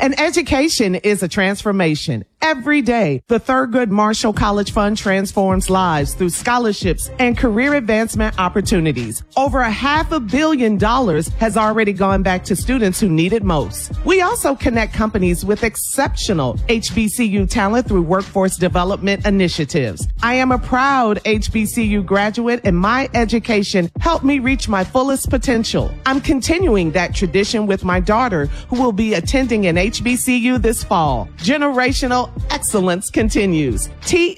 And education is a transformation. Every day, the Thurgood Marshall College Fund transforms lives through scholarships and career advancement opportunities. Over $500 million has already gone back to students who need it most. We also connect companies with exceptional HBCU talent through workforce development initiatives. I am a proud HBCU graduate, and my education helped me reach my fullest potential. I'm continuing that tradition with my daughter, who will be attending an HBCU this fall. Generational excellence continues.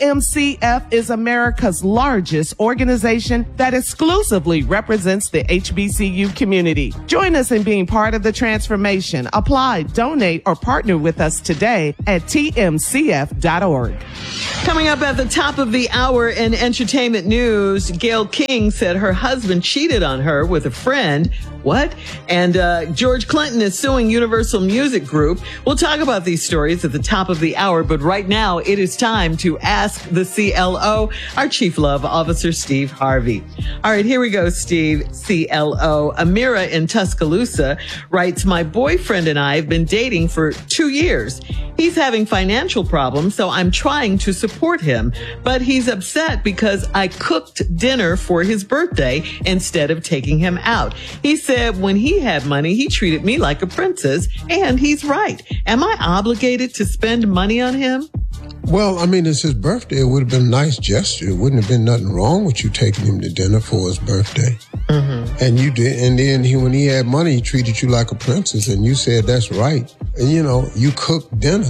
TMCF is America's largest organization that exclusively represents the HBCU community. Join us in being part of the transformation. Apply, donate, or partner with us today at tmcf.org. Coming up at the top of the hour in entertainment news, Gayle King said her husband cheated on her with a friend. What? And George Clinton is suing Universal Music Group. We'll talk about these stories at the top of the hour, but right now it is time to ask the CLO, our Chief Love Officer, Steve Harvey. All right, here we go, Steve. CLO. Amira in Tuscaloosa writes, my boyfriend and I have been dating for 2 years. He's having financial problems, so I'm trying to support him, but he's upset because I cooked dinner for his birthday instead of taking him out. He said when he had money, he treated me like a princess, and he's right. Am I obligated to spend money on him? Well, I mean, it's his birthday. It would have been a nice gesture. It wouldn't have been nothing wrong with you taking him to dinner for his birthday. Mm-hmm. And you did. And then when he had money, he treated you like a princess, and you said, that's right. And, you know, you cooked dinner.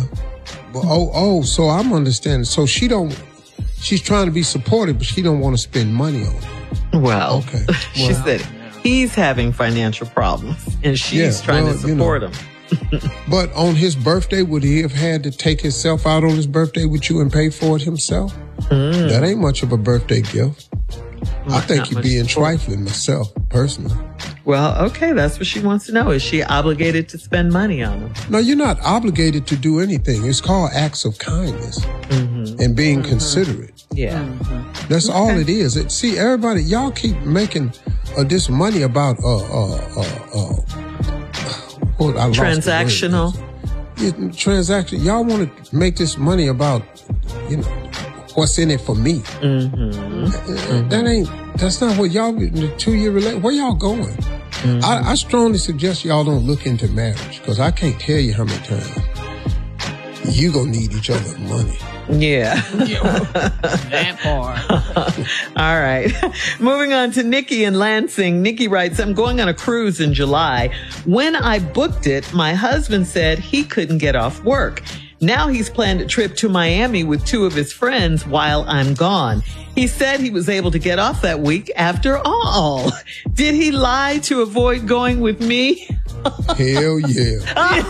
But, so I'm understanding. So she's trying to be supportive, but she don't want to spend money on it. Well, okay. She said he's having financial problems, and she's trying to support him. But on his birthday, would he have had to take himself out on his birthday with you and pay for it himself? That ain't much of a birthday gift. I think you're being trifling myself, personally. Well, okay, that's what she wants to know. Is she obligated to spend money on him? No, you're not obligated to do anything. It's called acts of kindness and being considerate. Yeah. That's all it is. See, everybody, y'all keep making this money about transactional. Transaction. Y'all want to make this money about, what's in it for me. That's not what y'all, in the 2-year relationship, where y'all going? I strongly suggest y'all don't look into marriage, because I can't tell you how many times you gonna need each other's money. Yeah. That part. All right. Moving on to Nikki in Lansing. Nikki writes, I'm going on a cruise in July. When I booked it, my husband said he couldn't get off work. Now he's planned a trip to Miami with 2 of his friends while I'm gone. He said he was able to get off that week after all. Did he lie to avoid going with me? Hell yeah.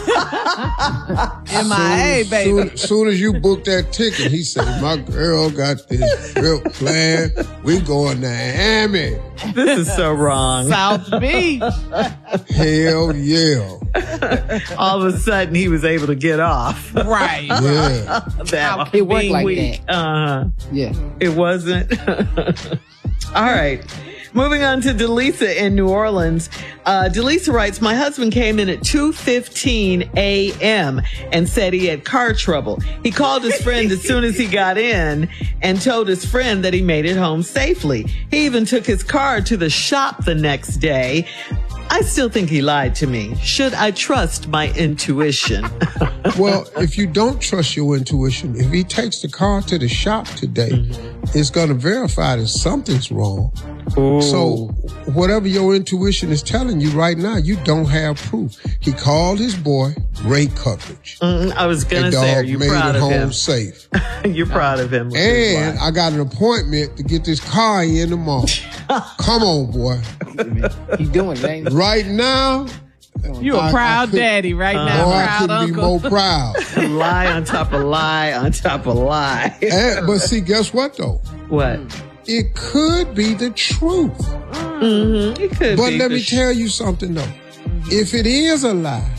MIA, baby. Soon as you book that ticket, he said, my girl got this trip planned. We going to Miami. This is so wrong. South Beach. Hell yeah. All of a sudden, he was able to get off. Right. Yeah. That It worked like week. that. Yeah. It wasn't. All right. Moving on to Delisa in New Orleans. Delisa writes, my husband came in at 2:15 a.m. and said he had car trouble. He called his friend as soon as he got in and told his friend that he made it home safely. He even took his car to the shop the next day. I still think he lied to me. Should I trust my intuition? Well, if you don't trust your intuition, if he takes the car to the shop today, it's going to verify that something's wrong. Ooh. So whatever your intuition is telling you right now, you don't have proof. He called his boy, great coverage. I was going to say, are you proud of him? Made it home safe. You're proud of him. And I got an appointment to get this car in tomorrow. Come on, boy. You doing it, ain't you? Right now, You a proud daddy right now. Boy, Proud I couldn't uncle. be more proud. Lie on top of lie on top of lie. But see, guess what though? What? It could be the truth. It could But be. let me tell you something though. If it is a lie,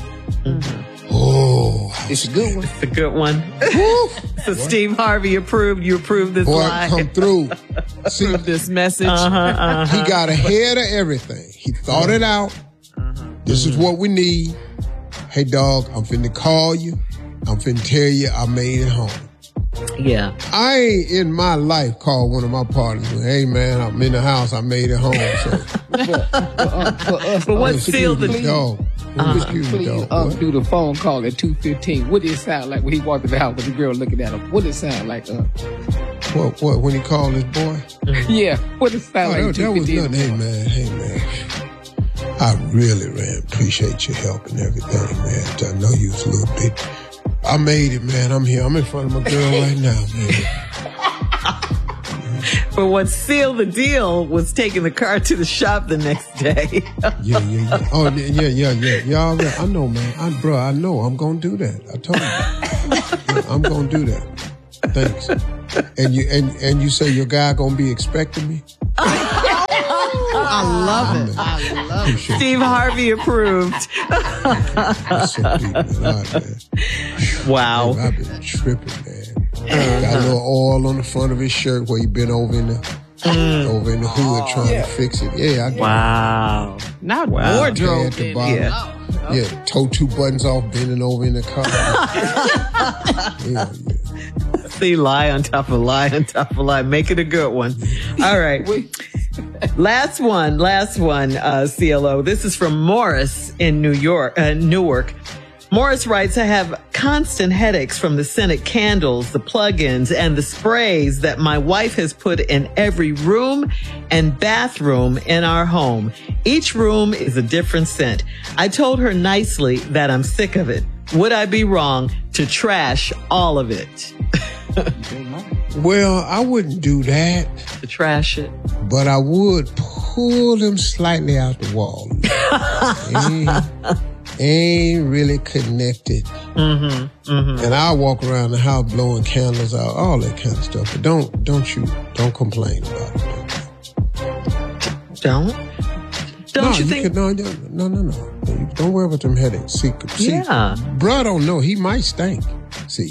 It's a good one. It's a good one. So Steve Harvey approved. You approved this boy, lie. come through. See, This message. he got ahead of everything. He thought it out. This is what we need. hey, dog, I'm finna call you. I'm finna tell you I made it home. Yeah. I ain't in my life called one of my partners with, hey, man, I'm in the house. I made it home. So. But what sealed the dog? Please do the phone call at 2:15. What did it sound like when he walked in the house with the girl looking at him? What did it sound like? What? When he called his boy? Yeah. What did it sound like? That was nothing. Hey, man. I really, man, appreciate your help and everything, man. I know you was a little bit. I made it, man. I'm here. I'm in front of my girl right now, man. But what sealed the deal was taking the car to the shop the next day. Yeah. Oh, yeah. I know, man. I know. I'm going to do that. I told you. Yeah, I'm going to do that. Thanks. And you say your guy going to be expecting me? I love it. Steve Harvey approved. That's so deep, man. All right, man. Wow. Man, I've been tripping, man. Got a little oil on the front of his shirt where he been over in the hood trying to fix it. Yeah, I did. Wow. Not wardrobe. At the bottom. Yeah, toe 2 buttons off, bending over in the car. Yeah. See, lie on top of lie on top of lie. Make it a good one. All right. Last one, CLO. This is from Morris in Newark. Morris writes, I have constant headaches from the scented candles, the plug-ins, and the sprays that my wife has put in every room and bathroom in our home. Each room is a different scent. I told her nicely that I'm sick of it. Would I be wrong to trash all of it? Well, I wouldn't do that. To trash it? But I would pull them slightly out the wall. Ain't really connected. And I walk around the house blowing candles out, all that kind of stuff. But don't complain about it. Don't you think? No. Don't worry about them headaches. See, bruh don't know. He might stink. See.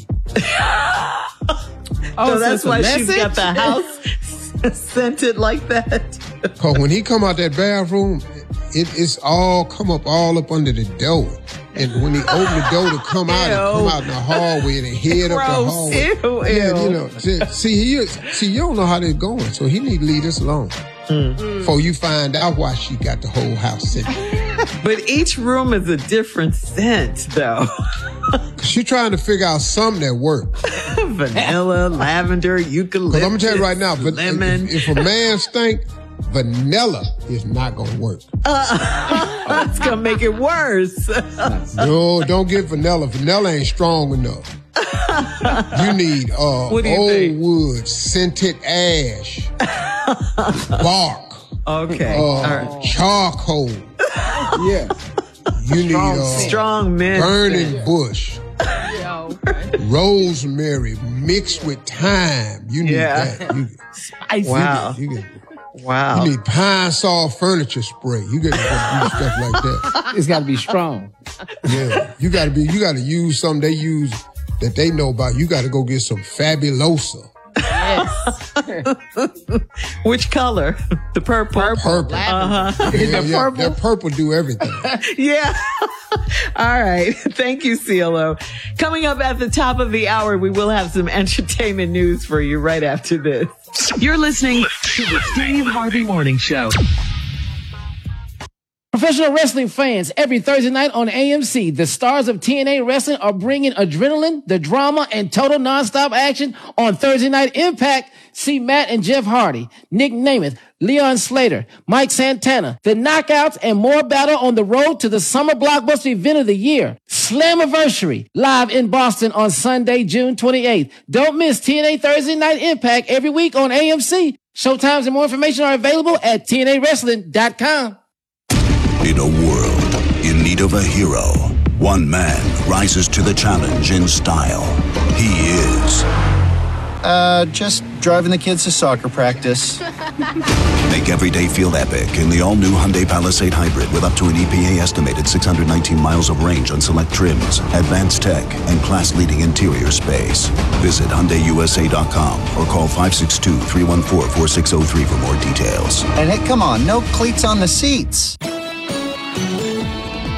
So that's why she's got the house scented like that. Cause when he come out that bathroom, it's all come up under the door. And when he open the door to come out, it come out in the hallway and head up the hallway. Yeah, you know. See, you don't know how they're going, so he need to leave this alone. Before you find out why she got the whole house scented. But each room is a different scent, though. She's trying to figure out something that works. Vanilla, lavender, eucalyptus. Because I'm going to tell you right now, lemon. if a man stink, vanilla is not going to work. It's going to make it worse. No, don't get vanilla. Vanilla ain't strong enough. You need old wood, scented ash, bark, all right. charcoal. Yeah. You need strong mint, burning bush, rosemary mixed with thyme. You need that. Spicy. Wow. Wow. You need pine saw furniture spray. You got to do stuff like that. It's got to be strong. Yeah. You got to use something they use that they know about. You got to go get some Fabulosa. Yes. Which color? The purple. Purple. Purple. That purple do everything. Yeah. All right. Thank you, CLO. Coming up at the top of the hour, we will have some entertainment news for you right after this. You're listening to the Steve Harvey Morning Show. Professional wrestling fans, every Thursday night on AMC, the stars of TNA Wrestling are bringing adrenaline, the drama, and total nonstop action on Thursday Night Impact. See Matt and Jeff Hardy, Nick Namath, Leon Slater, Mike Santana, the Knockouts, and more battle on the road to the summer blockbuster event of the year, Slammiversary, live in Boston on Sunday, June 28th. Don't miss TNA Thursday Night Impact every week on AMC. Showtimes and more information are available at TNAWrestling.com. In a world in need of a hero, one man rises to the challenge in style. He is... just driving the kids to soccer practice. Make every day feel epic in the all-new Hyundai Palisade Hybrid with up to an EPA-estimated 619 miles of range on select trims, advanced tech, and class-leading interior space. Visit HyundaiUSA.com or call 562-314-4603 for more details. And hey, come on, no cleats on the seats.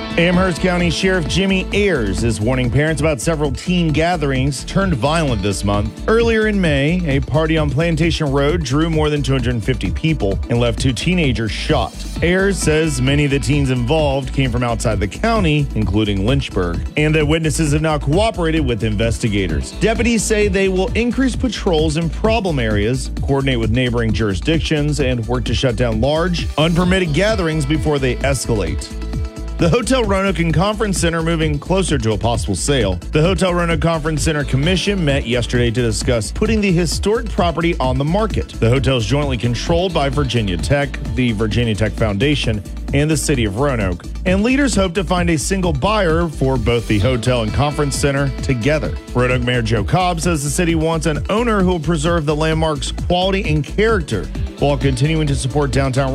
Amherst County Sheriff Jimmy Ayers is warning parents about several teen gatherings turned violent this month. Earlier in May, a party on Plantation Road drew more than 250 people and left 2 teenagers shot. Ayers says many of the teens involved came from outside the county, including Lynchburg, and that witnesses have not cooperated with investigators. Deputies say they will increase patrols in problem areas, coordinate with neighboring jurisdictions, and work to shut down large, unpermitted gatherings before they escalate. The Hotel Roanoke and Conference Center moving closer to a possible sale. The Hotel Roanoke Conference Center Commission met yesterday to discuss putting the historic property on the market. The hotel is jointly controlled by Virginia Tech, the Virginia Tech Foundation, and the city of Roanoke. And leaders hope to find a single buyer for both the hotel and conference center together. Roanoke Mayor Joe Cobb says the city wants an owner who will preserve the landmark's quality and character while continuing to support downtown